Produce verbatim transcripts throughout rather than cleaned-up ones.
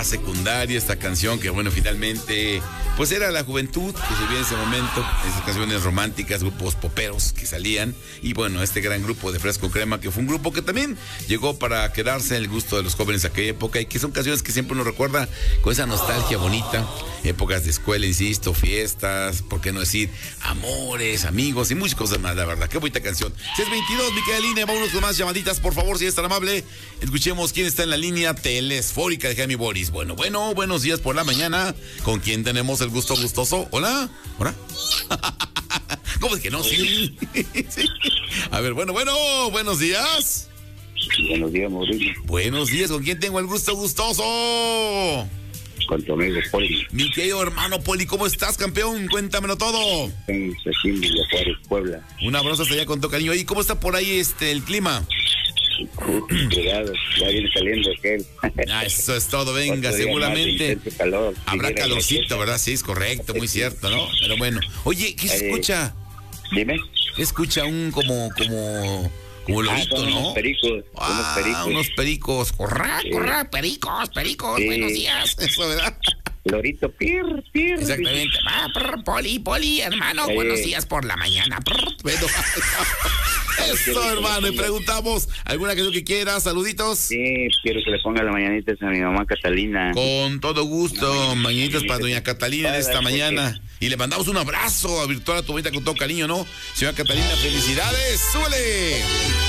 secundaria, esta canción que bueno, finalmente pues era la juventud que se vivía en ese momento, esas canciones románticas, grupos poperos que salían, y bueno, este gran grupo de Fresco Crema, que fue un grupo que también llegó para quedarse en el gusto de los jóvenes de aquella época, y que son canciones que siempre uno recuerda con esa nostalgia bonita, épocas de escuela, insisto, fiestas, por qué no decir amores, amigos y muchas cosas más, la verdad, qué bonita canción. seis veintidós, mi querida línea, vámonos con más llamaditas, por favor, si es tan amable, escuchemos quién está en la línea telesfórica de Jaime Boris. Bueno, bueno, buenos días por la mañana. ¿Con quién tenemos el gusto gustoso? Hola, hola. ¿Cómo es que no? Sí. Sí. A ver, bueno, bueno, buenos días. Buenos días, Mauricio. Buenos días, ¿con quién tengo el gusto gustoso? Con tu amigo Poli. Mi querido hermano Poli, ¿cómo estás, campeón? Cuéntamelo todo. En Cecil, Villa Juárez, Puebla. Un abrazo hasta allá con todo cariño. ¿Y cómo está por ahí este el clima? Cuidado, ya viene saliendo aquel. Ah, eso es todo, venga, seguramente calor, habrá calorcito, ¿verdad? Sí, es correcto, muy cierto, ¿no? Pero bueno, oye, ¿qué se eh, escucha? Dime. ¿Qué escucha un como, como, como lorito, ah, son no? Unos pericos, ah, unos pericos. unos pericos, corra, Sí. corra, pericos, pericos, Sí. buenos días, eso, ¿verdad? Lorito, pir, pir. Exactamente, ah, prr, Poli, Poli, hermano, Eh. buenos días por la mañana, prr, bueno. Eso, hermano, y preguntamos, ¿alguna canción que quieras? Saluditos. Sí, quiero que le ponga la mañanita a mi mamá Catalina. Con todo gusto, mañanitas para doña Catalina en esta Para, mañana. Y le mandamos un abrazo a virtual a tu bonita con todo cariño, ¿no? Señora Catalina, felicidades, súbele.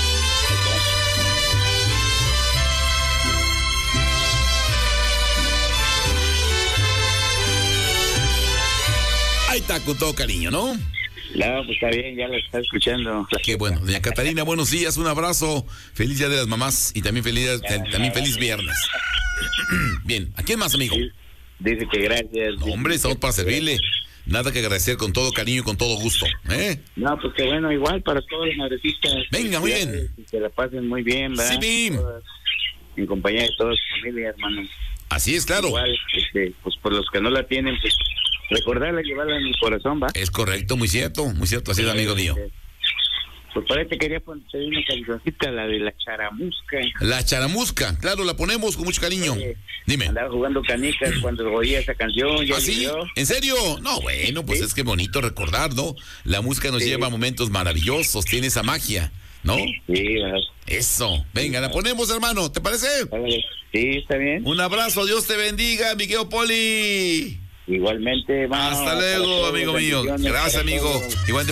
Ahí está, con todo cariño, ¿no? No, pues está bien, ya la está escuchando. Qué bueno, doña Catalina, buenos días, un abrazo, feliz día de las mamás y también feliz, también feliz viernes. Bien, ¿a quién más, amigo? Dice que gracias. No, hombre, estamos para servirle. Nada que agradecer, con todo cariño y con todo gusto, ¿eh? No, pues que bueno, igual para todos los madrecistas. Venga, muy bien. Que la pasen muy bien, ¿verdad? Sí, Bim. Todas, en compañía de toda su familia, hermano. Así es, claro. Igual, este, pues por los que no la tienen, pues recordarla, llevarla en el corazón, ¿va? Es correcto, muy cierto, muy cierto, así es, amigo mío. Pues por ahí te quería poner una cancioncita, la de la charamusca. La charamusca, claro, la ponemos con mucho cariño. Oye, Dime. andaba jugando canicas cuando oía esa canción. Ya ¿Ah, sí? llovió. ¿En serio? No, bueno, pues ¿Sí? es que bonito recordar, ¿no? La música nos Sí. lleva a momentos maravillosos, tiene esa magia, ¿no? Sí, ¿verdad? Eso, venga, la ponemos, hermano, ¿te parece? Órale. Sí, está bien. Un abrazo, Dios te bendiga, mi querido Poli. Igualmente, vamos. Hasta luego, amigo mío. Gracias, amigo. Igualmente.